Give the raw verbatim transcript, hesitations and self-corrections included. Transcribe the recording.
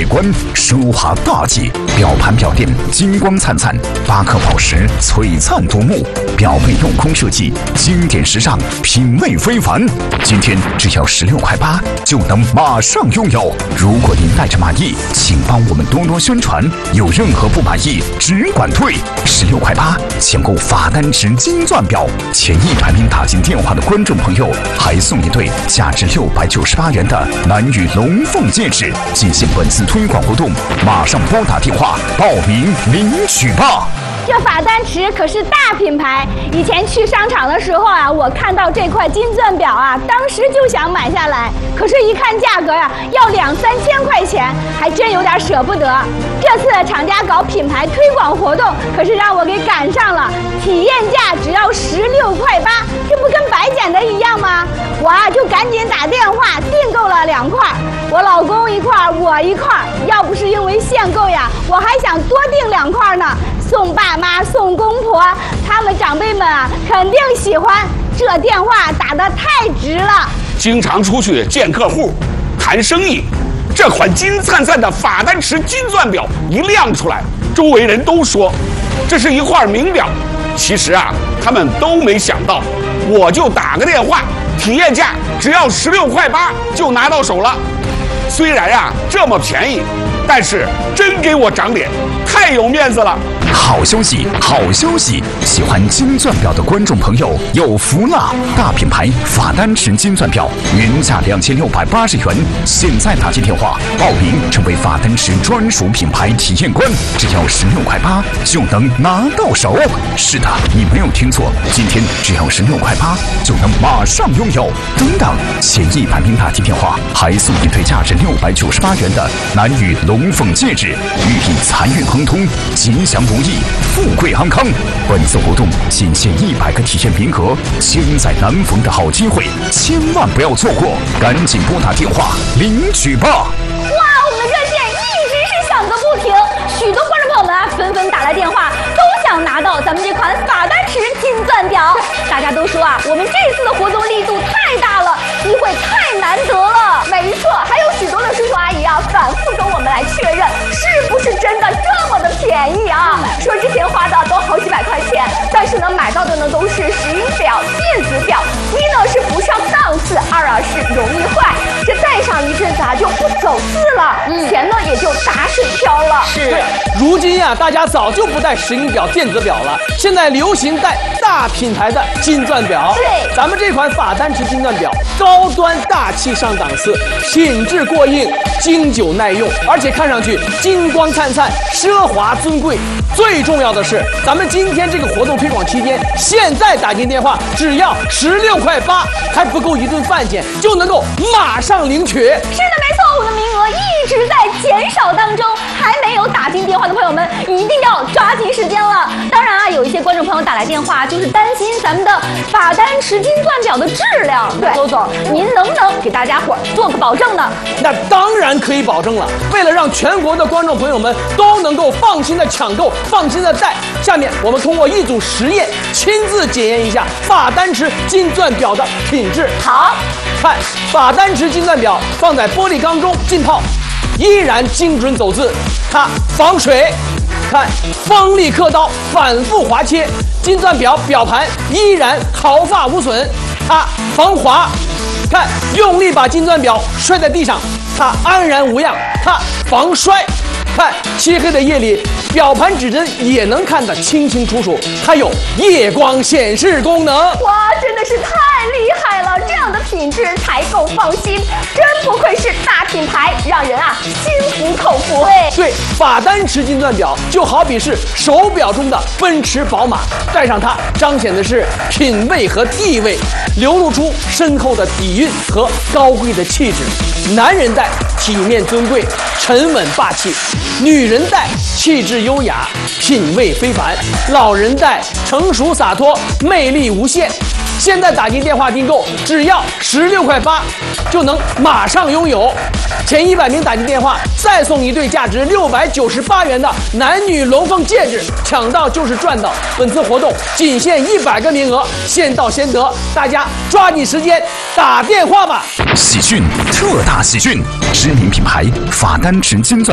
观，奢华大气，表盘表垫金光灿灿，八颗宝石璀璨夺目，表背镂空设计，经典时尚，品味非凡。今天只要十六块八就能马上拥有。如果您带着满意，请帮我们多多宣传。有任何不满意，只管退。十六块八抢购法丹池金钻表，前一百名打进电话的观众朋友还送一对价值六百九十八元的男女龙凤戒指。进行本次推广活动，马上拨打电话报名领取吧。 这法丹池可是大品牌，以前去商场的时候啊，我看到这块金钻表啊，当时就想买下来，可是一看价格呀、啊，要两三千块钱，还真有点舍不得。这次厂家搞品牌推广活动，可是让我给赶上了，体验价只要十六块八，这不跟白捡的一样吗？我啊就赶紧打电话订购了两块，我老公一块，我一块。要不是因为限购呀，我还想多订两块呢。送爸妈，送公婆，他们长辈们啊，肯定喜欢。这电话打得太值了。 经常出去见客户，谈生意，这款金灿灿的法丹池金钻表一亮出来，周围人都说这是一块名表。其实啊，他们都没想到，我就打个电话，体验价只要十六块八就拿到手了。虽然啊这么便宜，但是真给我长脸，太有面子了。 好消息，好消息！喜欢金钻表的观众朋友有福了！大品牌法丹池金钻表原价两千六百八十元，现在打进电话报名成为法丹池专属品牌体验官，只要十六块八就能拿到手。是的，你没有听错，今天只要十六块八就能马上拥有。等等，前一百名打进电话还送一对价值六百九十八元的男女龙凤戒指，寓意财运亨通、吉祥如意、富贵安康。本次活动仅限一百个体验名额，千载难逢的好机会，千万不要错过！赶紧拨打电话领取吧！哇， 我们的热线一直是响个不停，许多观众朋友们啊纷纷打来电话，都想拿到咱们这款法丹池金钻表。大家都说啊，我们这次的活动力度太大了，机会太难得了。没错，还有许多的叔叔阿姨啊，反复跟我们来确认，是不是真的这么的便宜啊？说之前花的都好几百块钱，但是呢，买到的呢都是石英表、电子表，一呢是不上档次，二啊是容易坏，这戴上一阵子啊就不走字了，嗯、钱呢也就打水漂了。 是，如今呀、啊，大家早就不戴石英表、电子表了，现在流行戴大品牌的金钻表。 对， 咱们这款法丹池金钻表，高端大气上档次，品质过硬，经久耐用，而且看上去金光灿灿、奢华尊贵。最重要的是，咱们今天这个活动推广期间，现在打进电话只要十六块八，还不够一顿饭钱，就能够马上领取。是的， 没错，我们的名额一直在减少当中，还没有打进电话的朋友们一定要抓紧时间了。当然啊，有一些观众朋友打来电话，就是担心咱们的法丹池金钻表的质量。对，周总，您能不能给大家伙儿做个保证呢？ 那当然可以保证了。为了让全国的观众朋友们都能够放心的抢购、放心的戴，下面我们通过一组实验，亲自检验一下法丹池金钻表的品质。 好， 看法丹池金钻表放在玻璃缸中浸泡，依然精准走字，它防水。看锋利刻刀，反复划切，金钻表表盘依然毫发无损，它防滑。看用力把金钻表摔在地上，它安然无恙，它防摔。看漆黑的夜里，表盘指针也能看得清清楚楚，它有夜光显示功能。 哇，真的是太厉害了！这样的品质才够放心，真不愧是大品牌，让人啊心服口服。 对对，法丹池金钻表就好比是手表中的奔驰、宝马，戴上它彰显的是品味和地位，流露出深厚的底蕴和高贵的气质。男人戴体面尊贵、沉稳霸气，女人戴气质优雅、品味非凡，老人戴成熟洒脱、魅力无限。现在打进电话订购，只要十六块八，就能马上拥有。前一百名打进电话，再送一对价值六百九十八元的男女龙凤戒指，抢到就是赚到。本次活动仅限一百个名额，先到先得，大家抓紧时间打电话吧。 喜讯，特大喜讯！知名品牌法丹池金钻